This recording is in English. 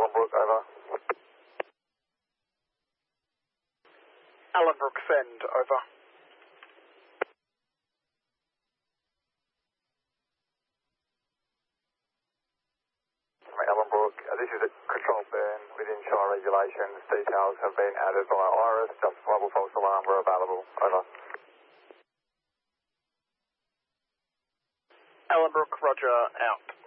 Ellenbrook, over. Ellenbrook, send, over. Ellenbrook, this is a control burn within Shire regulations. Details have been added by Iris. Just global false alarm were available. Over. Ellenbrook, roger, out.